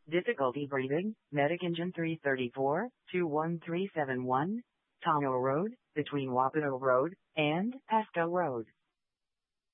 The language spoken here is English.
Difficulty breathing, Medic Engine 334, 21371, Tono Road, between Wapato Road and Pasco Road.